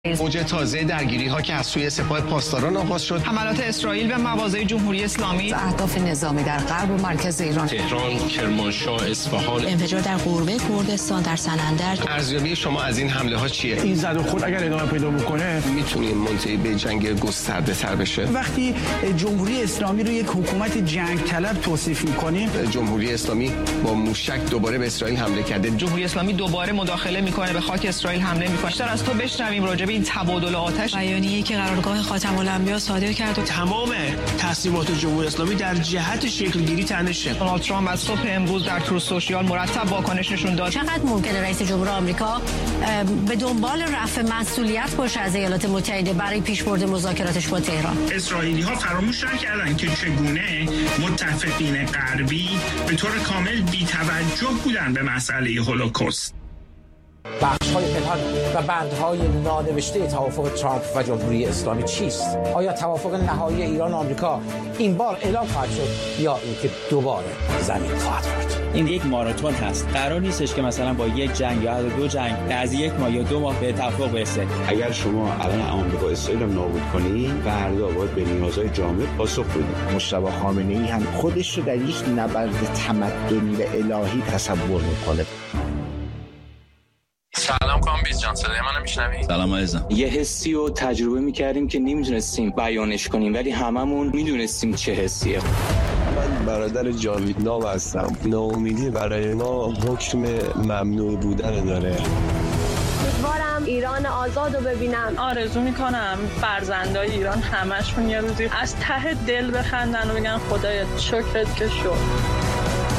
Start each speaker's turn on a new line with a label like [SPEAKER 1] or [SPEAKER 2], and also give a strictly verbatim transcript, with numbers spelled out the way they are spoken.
[SPEAKER 1] موج تازه درگیری‌ها که از سوی سپاه پاسداران آغاز شد،
[SPEAKER 2] حملات اسرائیل به مواضع جمهوری اسلامی،
[SPEAKER 3] اهداف نظامی در غرب و مرکز ایران،
[SPEAKER 4] تهران، کرمانشاه، اصفهان،
[SPEAKER 5] انفجار در غربه کردستان، در سنندج.
[SPEAKER 1] ارزیابی شما از این حمله ها چیه؟
[SPEAKER 6] این زد و خورد اگر ادامه پیدا بکنه
[SPEAKER 1] میتونیم منتهی به جنگ گسترده تر بشه.
[SPEAKER 6] وقتی جمهوری اسلامی رو یک حکومت جنگ طلب توصیف می‌کنیم،
[SPEAKER 1] جمهوری اسلامی با موشک دوباره به اسرائیل حمله کرده.
[SPEAKER 2] جمهوری اسلامی دوباره مداخله میکنه، به خاک اسرائیل حمله میکنه. بیشتر از تو بشنویم راجع به این تبادل آتش.
[SPEAKER 5] بیانیه‌ای که قرارگاه خاتم الانبیا صادر کرد و
[SPEAKER 6] تمام تصمیمات جمهوری اسلامی در جهت شکلگیری تنشه.
[SPEAKER 2] دونالد ترامپ از صبح امروز در ترو سوشیال مرتب واکنش نشون داد.
[SPEAKER 5] چقدر ممکنه رئیس جمهور آمریکا به دنبال رفع مسئولیت باشه از ایالات متحده برای پیشبرد مذاکراتش با تهران؟
[SPEAKER 7] اسرائیلی‌ها فراموش نکردن که چگونه متفقین غربی به طور کامل بی‌توجه بودن به مسئله هولوکاست.
[SPEAKER 8] بخش‌های پنهان و بندهای نانوشته توافق ترامپ و جمهوری اسلامی چیست؟ آیا توافق نهایی ایران و آمریکا این بار اعلام خواهد شد یا اینکه دوباره زمین خواهد خورد؟
[SPEAKER 9] این یک ماراتون هست. قرار نیستش که مثلا با یک جنگ یا دو جنگ از یک ماه یا دو ماه به توافق برسه.
[SPEAKER 10] اگر شما الان آمریکا اسرائیل رو نابود کنید، فردا باید به نیازهای جامعه پاسخ بدید.
[SPEAKER 11] مجتبی خامنه‌ای هم خودش رو در یک نبرد تمدنی و الهی تصور می‌کنه.
[SPEAKER 12] سلام کامبیز جان، صدای منو میشنوی؟
[SPEAKER 13] سلام عزیزم.
[SPEAKER 14] یه حسی رو تجربه میکردیم که نمیدونستیم بیانش کنیم، ولی هممون میدونستیم چه حسیه.
[SPEAKER 15] من برادر جاوید نام هستم. ناامیدی برای ما حکم ممنوع بودن داره.
[SPEAKER 16] امیدوارم ایران آزاد رو ببینم.
[SPEAKER 17] آرزو میکنم فرزندای ایران همشون یه روزی از ته دل بخندن و بگن خدایا شکرت که شد.